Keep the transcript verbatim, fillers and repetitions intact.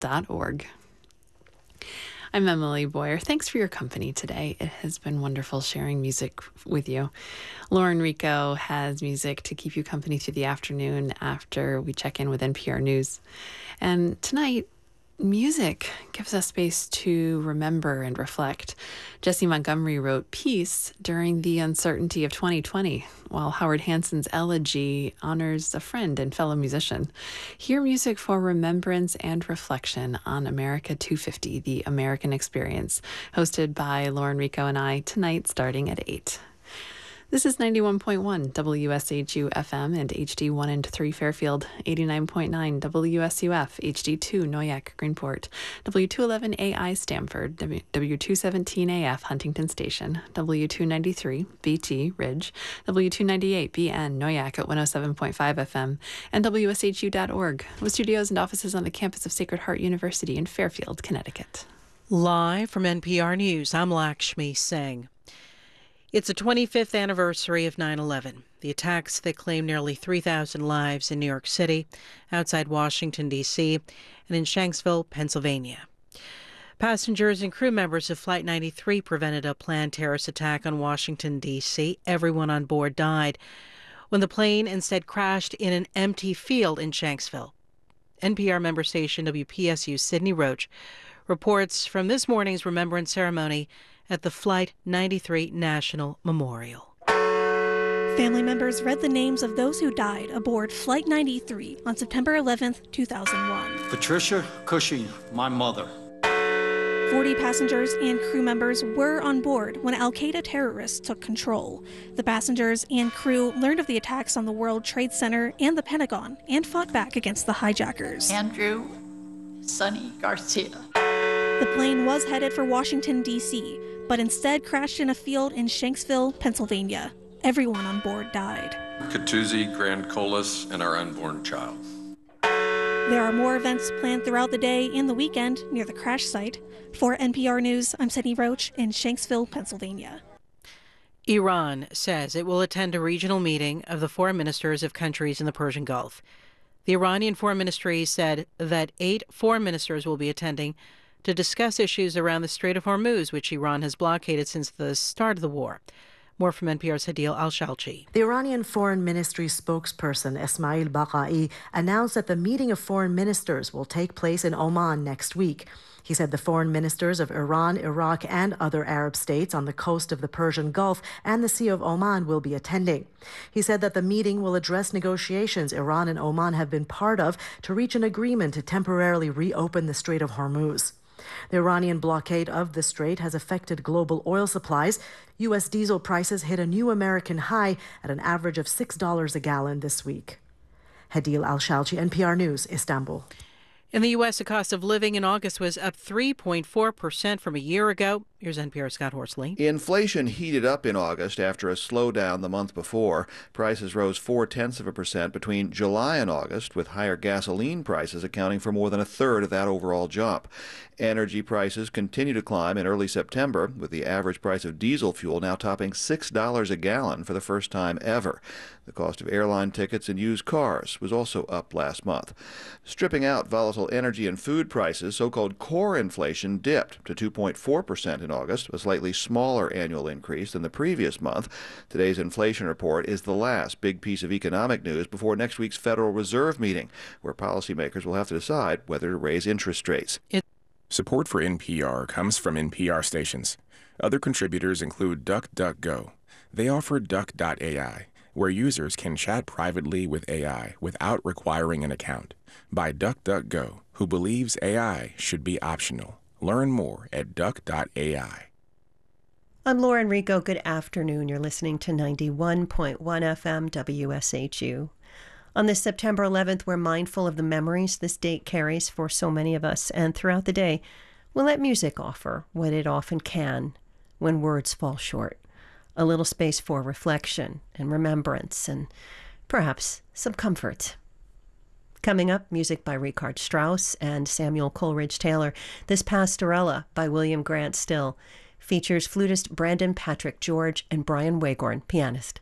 dot org. I'm Emily Boyer. Thanks for your company today. It has been wonderful sharing music with you. Lauren Rico has music to keep you company through the afternoon after we check in with N P R News. And tonight, music gives us space to remember and reflect. Jesse Montgomery wrote Peace during the uncertainty of twenty twenty, while Howard Hanson's Elegy honors a friend and fellow musician. Hear music for remembrance and reflection on America two fifty, The American Experience, hosted by Lauren Rico and I tonight starting at eight. This is ninety-one point one W S H U F M and H D one and three Fairfield, eighty-nine point nine W S U F, H D two Noyak Greenport, W two eleven A I Stamford, W two seventeen A F Huntington Station, W two ninety-three B T Ridge, W two ninety-eight B N Noyak at one oh seven point five F M, and W S H U dot org, with studios and offices on the campus of Sacred Heart University in Fairfield, Connecticut. Live from N P R News, I'm Lakshmi Singh. It's the twenty-fifth anniversary of nine eleven, the attacks that claimed nearly three thousand lives in New York City, outside Washington, D C, and in Shanksville, Pennsylvania. Passengers and crew members of Flight ninety-three prevented a planned terrorist attack on Washington, D C. Everyone on board died when the plane instead crashed in an empty field in Shanksville. N P R member station W P S U's Sydney Roach reports from this morning's remembrance ceremony at the Flight ninety-three National Memorial. Family members read the names of those who died aboard Flight ninety-three on September eleventh, two thousand one. Patricia Cushing, my mother. forty passengers and crew members were on board when Al-Qaeda terrorists took control. The passengers and crew learned of the attacks on the World Trade Center and the Pentagon and fought back against the hijackers. Andrew Sonny Garcia. The plane was headed for Washington, D C, but instead crashed in a field in Shanksville, Pennsylvania. Everyone on board died. Katuzi, Grand Colas, and our unborn child. There are more events planned throughout the day and the weekend near the crash site. For N P R News, I'm Sydney Roach in Shanksville, Pennsylvania. Iran says it will attend a regional meeting of the foreign ministers of countries in the Persian Gulf. The Iranian Foreign Ministry said that eight foreign ministers will be attending to discuss issues around the Strait of Hormuz, which Iran has blockaded since the start of the war. More from N P R's Hadil Al-Shalchi. The Iranian Foreign Ministry spokesperson Esmail Baqai announced that the meeting of foreign ministers will take place in Oman next week. He said the foreign ministers of Iran, Iraq, and other Arab states on the coast of the Persian Gulf and the Sea of Oman will be attending. He said that the meeting will address negotiations Iran and Oman have been part of to reach an agreement to temporarily reopen the Strait of Hormuz. The Iranian blockade of the strait has affected global oil supplies. U S diesel prices hit a new American high at an average of six dollars a gallon this week. Hadil Al-Shalchi, N P R News, Istanbul. In the U S, the cost of living in August was up three point four percent from a year ago. Here's N P R's Scott Horsley. Inflation heated up in August after a slowdown the month before. Prices rose four-tenths of a percent between July and August, with higher gasoline prices accounting for more than a third of that overall jump. Energy prices continue to climb in early September, with the average price of diesel fuel now topping six dollars a gallon for the first time ever. The cost of airline tickets and used cars was also up last month. Stripping out volatile energy and food prices, so-called core inflation dipped to two point four percent in August, a slightly smaller annual increase than the previous month. Today's inflation report is the last big piece of economic news before next week's Federal Reserve meeting, where policymakers will have to decide whether to raise interest rates. It- Support for N P R comes from N P R stations. Other contributors include DuckDuckGo. They offer Duck dot A I, where users can chat privately with A I without requiring an account, by DuckDuckGo, who believes A I should be optional. Learn more at Duck dot A I. I'm Lauren Rico. Good afternoon. You're listening to ninety-one point one F M W S H U. On this September eleventh, we're mindful of the memories this date carries for so many of us, and throughout the day, we'll let music offer what it often can when words fall short. A little space for reflection and remembrance and perhaps some comfort. Coming up, music by Richard Strauss and Samuel Coleridge Taylor. This Pastorella by William Grant Still features flutist Brandon Patrick George and Brian Wagorn, pianist.